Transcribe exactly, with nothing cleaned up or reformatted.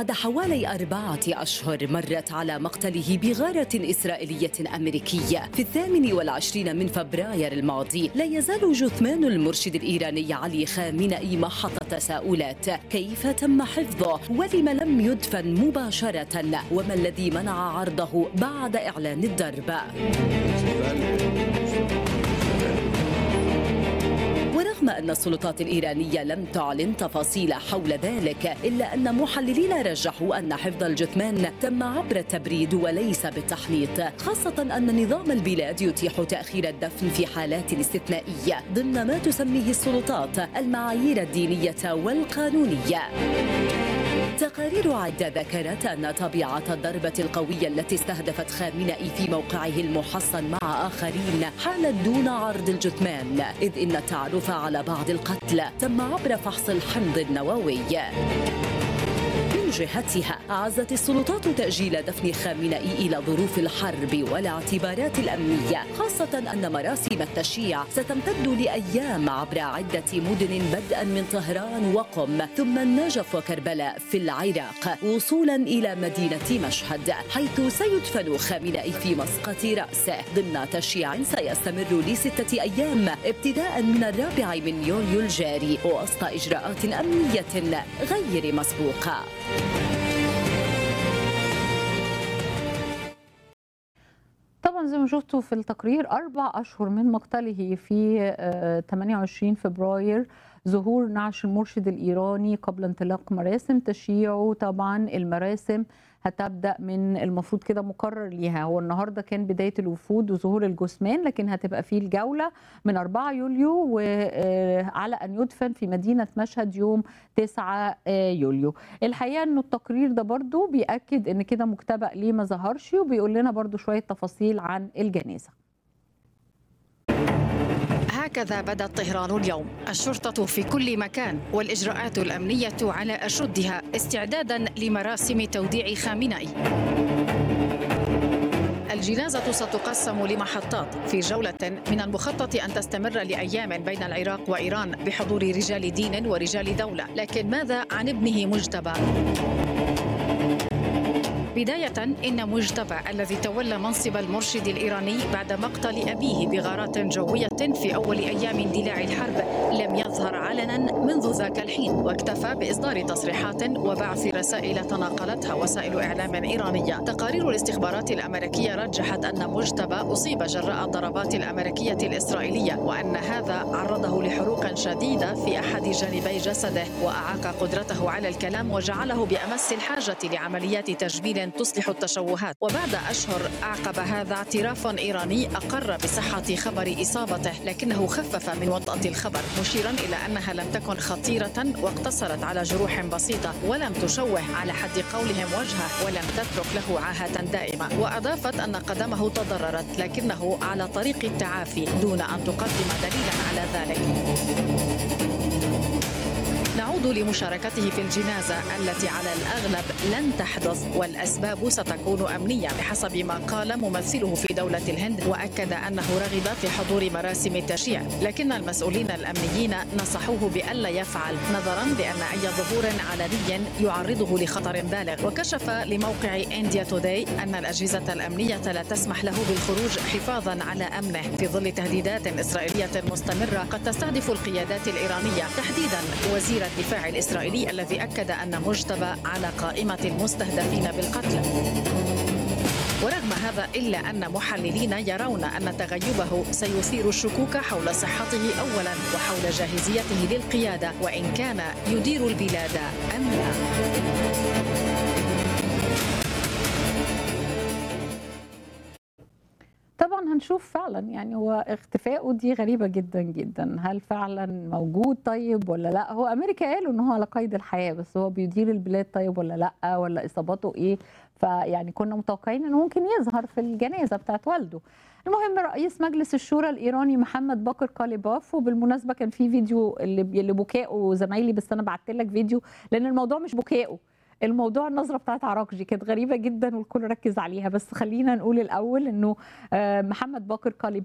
بعد حوالي أربعة أشهر مرت على مقتله بغارة إسرائيلية أمريكية في الثامن والعشرين من فبراير الماضي، لا يزال جثمان المرشد الإيراني علي خامنئي محط تساؤلات: كيف تم حفظه؟ ولم لم يدفن مباشرة؟ وما الذي منع عرضه بعد إعلان الضرب؟ ورغم أن السلطات الإيرانية لم تعلن تفاصيل حول ذلك، إلا أن محللين رجحوا أن حفظ الجثمان تم عبر التبريد وليس بالتحنيط، خاصة أن نظام البلاد يتيح تأخير الدفن في حالات استثنائية ضمن ما تسميه السلطات المعايير الدينية والقانونية. تقارير عدة ذكرت أن طبيعة الضربة القوية التي استهدفت خامنئي في موقعه المحصن مع آخرين حالت دون عرض الجثمان، إذ إن التعرف على بعض القتلى تم عبر فحص الحمض النووي. من جهتها عزت السلطات تأجيل دفن خامنئي إلى ظروف الحرب والاعتبارات الأمنية، خاصة أن مراسم التشييع ستمتد لأيام عبر عدة مدن بدءا من طهران وقم ثم النجف وكربلاء في العراق وصولا إلى مدينة مشهد، حيث سيدفن خامنئي في مسقط رأسه ضمن تشييع سيستمر لستة أيام ابتداء من الرابع من يوليو الجاري وسط إجراءات أمنية غير مسبوقة. طبعا زي ما شفتوا في التقرير أربع أشهر من مقتله في ثمانية وعشرين فبراير، ظهور نعش المرشد الإيراني قبل انطلاق مراسم تشييعه. طبعا المراسم هتبدأ من المفروض كده مقرر ليها، هو النهارده كان بداية الوفود وظهور الجثمان، لكن هتبقى فيه الجولة من أربعة يوليو وعلى أن يدفن في مدينة مشهد يوم تسعة يوليو. الحقيقة أنه التقرير ده برضو بيأكد أن كده مختبأ ليه ما ظهرش، وبيقول لنا برضو شوية تفاصيل عن الجنازة. هكذا بدأت طهران اليوم، الشرطة في كل مكان والإجراءات الأمنية على أشدها استعدادا لمراسم توديع خامنئي. الجنازة ستقسم لمحطات في جولة من المخطط أن تستمر لأيام بين العراق وإيران بحضور رجال دين ورجال دولة. لكن ماذا عن ابنه مجتبى؟ بداية إن مجتبى الذي تولى منصب المرشد الإيراني بعد مقتل أبيه بغارات جوية في أول أيام اندلاع الحرب لم يظهر علنا منذ ذاك الحين، واكتفى بإصدار تصريحات وبعث رسائل تناقلتها وسائل إعلام إيرانية. تقارير الاستخبارات الأمريكية رجحت أن مجتبى أصيب جراء الضربات الأمريكية الإسرائيلية، وأن هذا عرضه لحروق شديدة في أحد جانبي جسده وأعاق قدرته على الكلام وجعله بأمس الحاجة لعمليات تجميل تصلح التشوهات. وبعد أشهر أعقب هذا اعتراف إيراني أقر بصحة خبر إصابته، لكنه خفف من وطأة الخبر مشيرا إلى أنها لم تكن خطيرة واقتصرت على جروح بسيطة ولم تشوه على حد قولهم وجهه ولم تترك له عاهة دائمة. وأضافت أن قدمه تضررت لكنه على طريق التعافي دون أن تقدم دليلا على ذلك. نعود لمشاركته في الجنازة التي على الأغلب لن تحدث، والأسباب ستكون أمنية بحسب ما قال ممثله في دولة الهند، وأكد أنه رغب في حضور مراسم التشييع، لكن المسؤولين الأمنيين نصحوه بألا يفعل نظرا لأن أي ظهور علني يعرضه لخطر بالغ. وكشف لموقع إنديا توداي أن الأجهزة الأمنية لا تسمح له بالخروج حفاظا على أمنه في ظل تهديدات إسرائيلية مستمرة قد تستهدف القيادات الإيرانية، تحديدا وزير الدفاع الإسرائيلي الذي أكد أن مجتبى على قائمة المستهدفين بالقتل. ورغم هذا إلا أن محللين يرون أن تغيبه سيثير الشكوك حول صحته أولا وحول جاهزيته للقيادة وإن كان يدير البلاد أم لا. طبعا هنشوف فعلا، يعني هو اختفائه دي غريبة جدا جدا، هل فعلا موجود طيب ولا لا؟ هو أمريكا قالوا ان هو على قيد الحياة، بس هو بيدير البلاد طيب ولا لا، ولا إصاباته ايه؟ فيعني كنا متوقعين انه ممكن يظهر في الجنازة بتاعت والده. المهم رئيس مجلس الشورى الإيراني محمد باقر كاليباف، وبالمناسبة كان في فيديو اللي بكائه زمايلي، بس أنا بعت لك فيديو لأن الموضوع مش بكائه، الموضوع النظرة بتاعت عراقجي كانت غريبة جدا والكل ركز عليها. بس خلينا نقول الأول أنه محمد باقر كاليباف